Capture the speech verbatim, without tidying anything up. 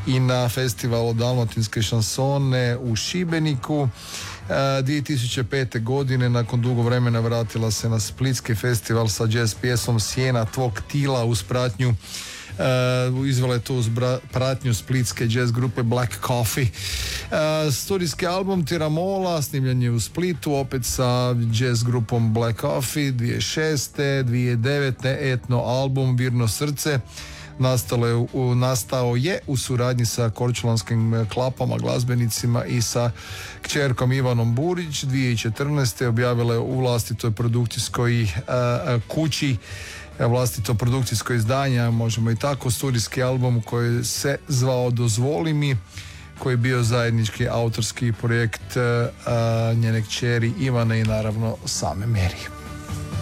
i na festivalu Dalmatinske šansone u Šibeniku. dvije tisuće pete. godine nakon dugo vremena vratila se na Splitski festival sa jazz pjesmom Sjena tvog tila uz pratnju Uh, izvela je to uz bra- pratnju splitske jazz grupe Black Coffee. Uh, studijski album Tiramola snimljen je u Splitu opet sa jazz grupom Black Coffee dvije tisuće šeste. dvije tisuće devete. etno album Virno srce nastalo je, u, nastao je u suradnji sa korčulanskim klapama, glazbenicima i sa kćerkom Ivanom Burić. dvije tisuće četrnaeste. objavila je u vlastitoj produkcijskoj uh, kući vlastito produkcijsko izdanje, možemo i tako, studijski album koji se zvao Dozvoli mi, koji je bio zajednički autorski projekt uh, njene kćeri Ivane i naravno same Meri.